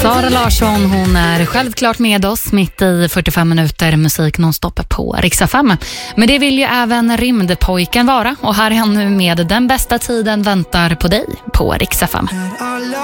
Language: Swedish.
Sara Larsson, hon är självklart med oss mitt i 45 minuter musik nonstop på Rix FM. Men det vill ju även Rymdpojken vara, och här är han nu med Den bästa tiden väntar på dig på Rix FM.